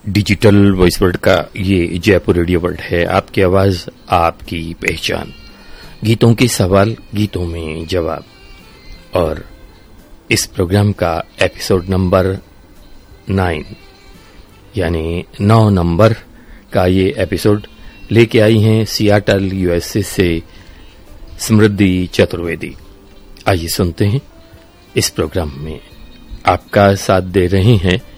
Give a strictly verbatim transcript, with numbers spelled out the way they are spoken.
Digital voice world का ये Jaipur radio world है। आपकी आवाज, आपकी पहचान, गीतों के सवाल, गीतों में जवाब। और इस प्रोग्राम का एपिसोड नंबर नाइन यानी नौ नंबर का ये एपिसोड लेके आई हैं सियाटल यूएसए से समृद्धि चतुर्वेदी। आइए सुनते हैं। इस प्रोग्राम में आपका साथ दे रहे हैं